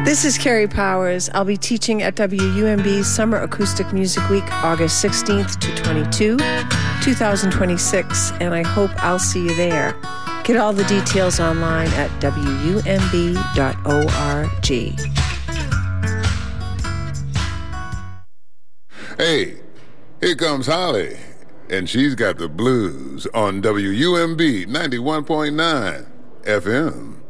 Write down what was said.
This is Carrie Powers. I'll be teaching at WUMB's Summer Acoustic Music Week, August 16th to 22, 2026, and I hope I'll see you there. Get all the details online at WUMB.org. Hey, here comes Holly, and she's got the blues on WUMB 91.9 FM.